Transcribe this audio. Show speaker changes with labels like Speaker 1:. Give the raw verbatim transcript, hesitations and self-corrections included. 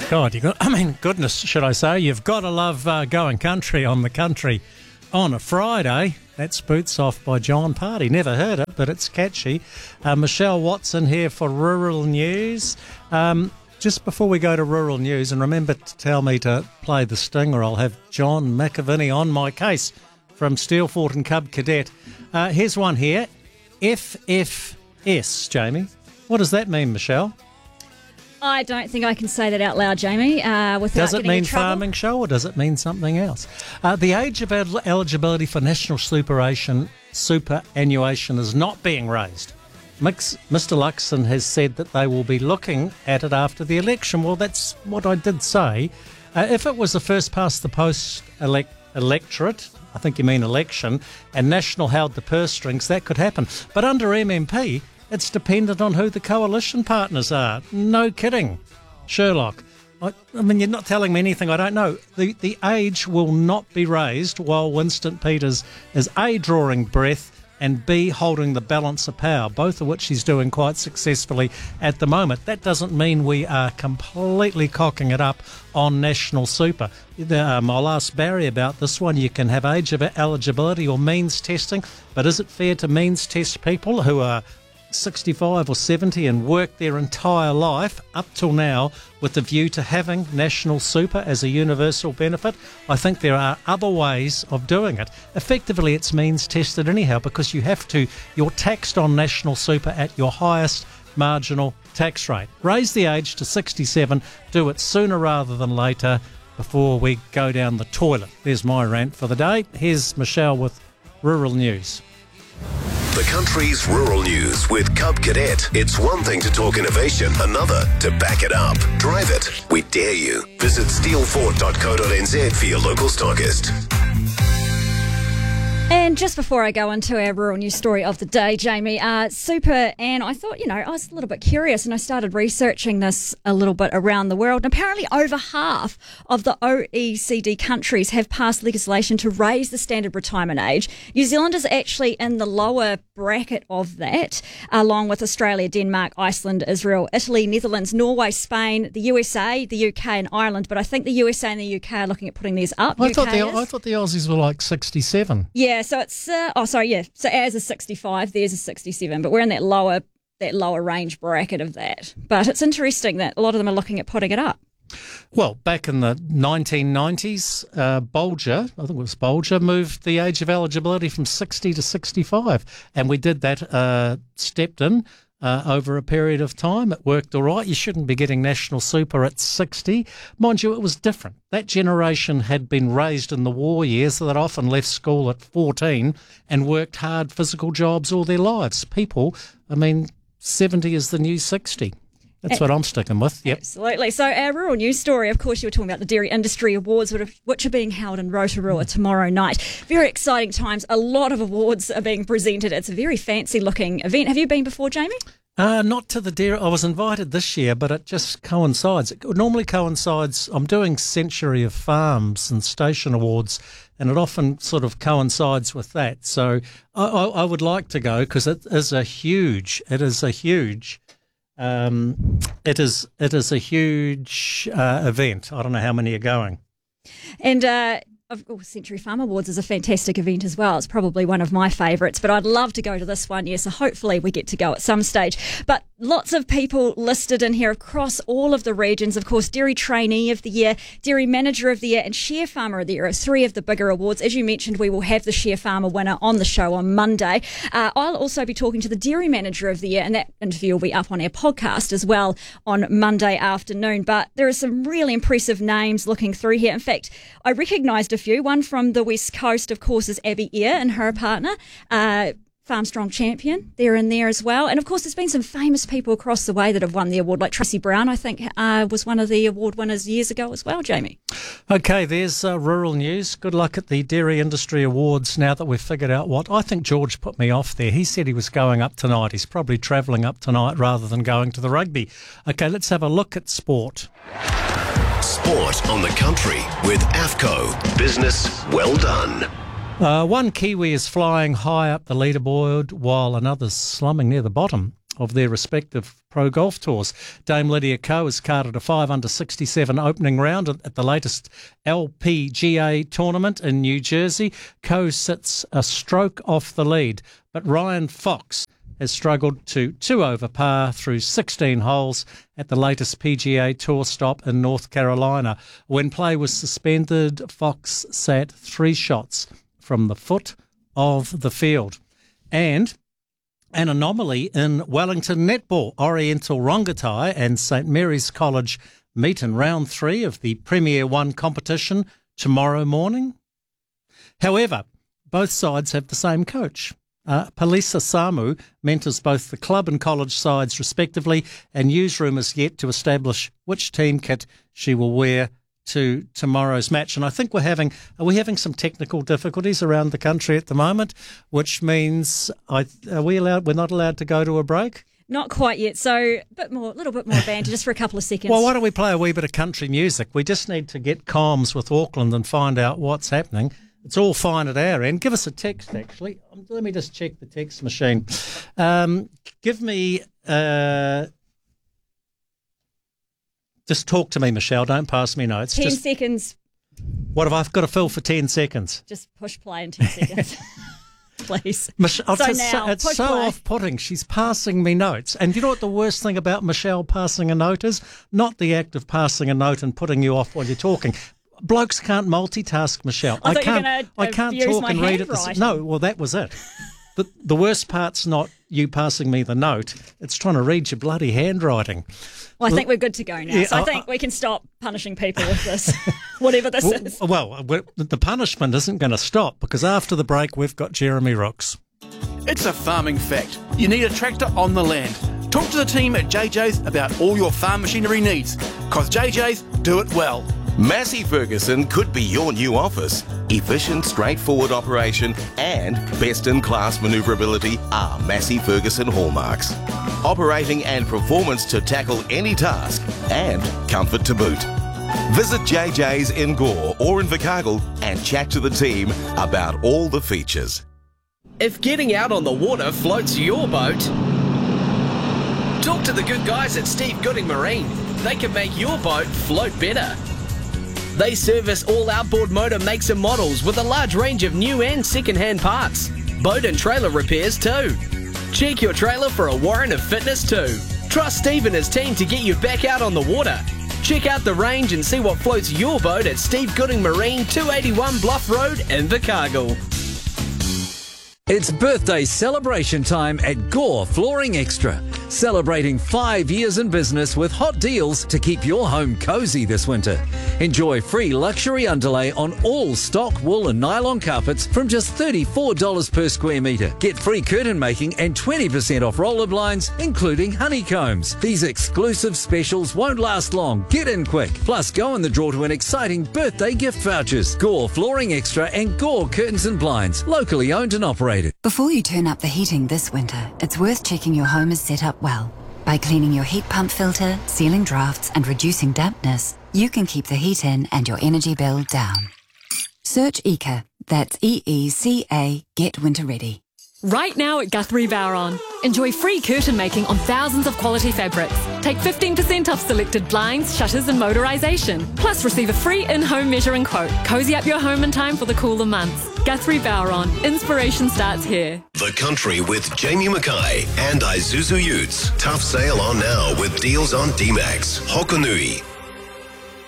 Speaker 1: God, you got, I mean, goodness, should I say, you've got to love uh, going country on the country on a Friday. That's Boots Off by John Party. Never heard it, but it's catchy. Uh, Michelle Watson here for Rural News. Um, just before we go to Rural News, and remember to tell me to play the sting or I'll have John McAviney on my case from Steelfort and Cub Cadet. Uh, here's one here. F F S, Jamie. What does that mean, Michelle?
Speaker 2: I don't think I can say that out loud, Jamie. Uh, without
Speaker 1: does it
Speaker 2: getting
Speaker 1: mean
Speaker 2: in trouble.
Speaker 1: farming show or does it mean something else? Uh, the age of el- eligibility for national superation, superannuation is not being raised. Mix, Mister Luxon has said that they will be looking at it after the election. Well, that's what I did say. Uh, if it was the first past the post elect- electorate, I think you mean election, and National held the purse strings, that could happen. But under M M P, it's dependent on who the coalition partners are. No kidding, Sherlock. I, I mean, you're not telling me anything I don't know. The the age will not be raised while Winston Peters is A, drawing breath, and B, holding the balance of power, both of which he's doing quite successfully at the moment. That doesn't mean we are completely cocking it up on national super. Um, I'll ask Barry about this one. You can have age of eligibility or means testing, but is it fair to means test people who are sixty-five or seventy and worked their entire life up till now with the view to having national super as a universal benefit? I think there are other ways of doing it. Effectively, it's means tested anyhow because you have to, you're taxed on national super at your highest marginal tax rate. Raise the age to sixty-seven, do it sooner rather than later before we go down the toilet. There's my rant for the day. Here's Michelle with Rural News.
Speaker 3: The country's rural news with Cub Cadet. It's one thing to talk innovation, another to back it up. Drive it. We dare you. Visit steelfort dot co dot n z for your local stockist.
Speaker 2: And just before I go into our rural news story of the day, Jamie, uh, super, and I thought, you know, I was a little bit curious and I started researching this a little bit around the world. And apparently over half of the O E C D countries have passed legislation to raise the standard retirement age. New Zealand is actually in the lower bracket of that, along with Australia, Denmark, Iceland, Israel, Italy, Netherlands, Norway, Spain, the U S A, the U K and Ireland. But I think the U S A and the U K are looking at putting these up.
Speaker 1: I, thought the, I thought the Aussies were like sixty-seven.
Speaker 2: Yeah. So it's, uh, oh, sorry, yeah. So ours is sixty-five, theirs is sixty-seven, but we're in that lower that lower range bracket of that. But it's interesting that a lot of them are looking at putting it up.
Speaker 1: Well, back in the nineteen nineties, uh, Bolger, I think it was Bolger, moved the age of eligibility from sixty to sixty-five, and we did that, uh, stepped in. Uh, over a period of time. It worked all right. You shouldn't be getting national super at sixty. Mind you, it was different. That generation had been raised in the war years that often left school at fourteen and worked hard physical jobs all their lives. People, I mean, seventy is the new sixty. That's what I'm sticking with. Yep.
Speaker 2: Absolutely. So our rural news story, of course, you were talking about the Dairy Industry Awards, which are being held in Rotorua tomorrow night. Very exciting times. A lot of awards are being presented. It's a very fancy-looking event. Have you been before, Jamie?
Speaker 1: Uh, not to the dairy. I was invited this year, but it just coincides. It normally coincides. I'm doing Century of Farms and Station Awards, and it often sort of coincides with that. So I, I, I would like to go because it is a huge. It is a huge. Um, it is it is a huge uh, event. I don't know how many are going.
Speaker 2: And uh, of course, Century Farm Awards is a fantastic event as well. It's probably one of my favourites, but I'd love to go to this one, yeah, so hopefully we get to go at some stage. But lots of people listed in here across all of the regions. Of course, Dairy Trainee of the Year, Dairy Manager of the Year and Share Farmer of the Year are three of the bigger awards. As you mentioned, we will have the Share Farmer winner on the show on Monday. Uh, I'll also be talking to the Dairy Manager of the Year, and that interview will be up on our podcast as well on Monday afternoon. But there are some really impressive names looking through here. In fact, I recognised a few. One from the West Coast, of course, is Abby Eyre and her partner, uh, Farm Strong Champion. They're in there as well. And, of course, there's been some famous people across the way that have won the award, like Tracy Brown, I think, uh, was one of the award winners years ago as well, Jamie.
Speaker 1: Okay, there's uh, rural news. Good luck at the Dairy Industry Awards now that we've figured out what. I think George put me off there. He said he was going up tonight. He's probably travelling up tonight rather than going to the rugby. Okay, let's have a look at sport.
Speaker 3: Sport on the country with AFCO. Business well done.
Speaker 1: Uh, one Kiwi is flying high up the leaderboard while another's slumming near the bottom. of their respective pro golf tours. Dame Lydia Ko has carded a five under sixty-seven opening round at the latest L P G A tournament in New Jersey. Ko sits a stroke off the lead, but Ryan Fox has struggled to two over par through sixteen holes at the latest P G A Tour stop in North Carolina. When play was suspended, Fox sat three shots from the foot of the field. And an anomaly in Wellington netball. Oriental Rongotai and St Mary's College meet in round three of the Premier One competition tomorrow morning. However, both sides have the same coach. Uh, Palisa Samu mentors both the club and college sides respectively, and Newsroom is yet to establish which team kit she will wear to tomorrow's match. And I think we're having are we having some technical difficulties around the country at the moment, which means I, are we allowed? We're not allowed to go to a break.
Speaker 2: Not quite yet. So a bit more, a little bit more banter, just for a couple of seconds.
Speaker 1: Well, why don't we play a wee bit of country music? We just need to get comms with Auckland and find out what's happening. It's all fine at our end. Give us a text, actually. Let me just check the text machine. Um, give me... Uh, just talk to me, Michelle. Don't pass me notes.
Speaker 2: Ten
Speaker 1: just,
Speaker 2: seconds.
Speaker 1: What have I got to fill for ten seconds?
Speaker 2: Just push play in ten seconds. Please.
Speaker 1: Mich-
Speaker 2: so
Speaker 1: it's
Speaker 2: now,
Speaker 1: so, it's
Speaker 2: push
Speaker 1: so
Speaker 2: play.
Speaker 1: off-putting. She's passing me notes. And you know what the worst thing about Michelle passing a note is? Not the act of passing a note and putting you off while you're talking. Blokes can't multitask, Michelle.
Speaker 2: I,
Speaker 1: I
Speaker 2: thought
Speaker 1: can't.
Speaker 2: you were gonna,
Speaker 1: I
Speaker 2: uh,
Speaker 1: can't
Speaker 2: use
Speaker 1: talk
Speaker 2: my
Speaker 1: and read at the same.
Speaker 2: handwriting.
Speaker 1: No, well, that was it. the The worst part's not you passing me the note. It's trying to read your bloody handwriting.
Speaker 2: Well, I think we're good to go now.
Speaker 1: Yeah,
Speaker 2: so I
Speaker 1: I-
Speaker 2: think we can stop punishing people with this, whatever this
Speaker 1: Well,
Speaker 2: is.
Speaker 1: well, we're- the punishment isn't going to stop because after the break we've got Jeremy Rooks.
Speaker 4: It's a farming fact. You need a tractor on the land. Talk to the team at J J's about all your farm machinery needs, because J J's do it well.
Speaker 3: Massey Ferguson could be your new office. Efficient, straightforward operation and best-in-class manoeuvrability are Massey Ferguson hallmarks. Operating and performance to tackle any task and comfort to boot. Visit J J's in Gore or in Invercargill and chat to the team about all the features.
Speaker 5: If getting out on the water floats your boat, talk to the good guys at Steve Gooding Marine. They can make your boat float better. They service all outboard motor makes and models with a large range of new and second-hand parts. Boat and trailer repairs too. Check your trailer for a warrant of fitness too. Trust Steve and his team to get you back out on the water. Check out the range and see what floats your boat at Steve Gooding Marine, two eighty-one Bluff Road, Invercargill.
Speaker 6: It's birthday celebration time at Gore Flooring Extra. Celebrating five years in business with hot deals to keep your home cozy this winter. Enjoy free luxury underlay on all stock wool and nylon carpets from just thirty-four dollars per square metre. Get free curtain making and twenty percent off roller blinds, including honeycombs. These exclusive specials won't last long. Get in quick. Plus, go in the draw to win exciting birthday gift vouchers. Gore Flooring Extra and Gore Curtains and Blinds. Locally owned and operated.
Speaker 7: Before you turn up the heating this winter, it's worth checking your home is set up well. By cleaning your heat pump filter, sealing drafts, and reducing dampness, you can keep the heat in and your energy bill down. Search E C A, that's E E C A, Get Winter Ready.
Speaker 8: Right now at Guthrie Bowron. Enjoy free curtain making on thousands of quality fabrics. Take fifteen percent off selected blinds, shutters and motorisation. Plus receive a free in-home measuring quote. Cozy up your home in time for the cooler months. Guthrie Bowron. Inspiration starts here.
Speaker 3: The Country with Jamie Mackay and Isuzu Utes. Tough sale on now with deals on D-Max, Hokonui,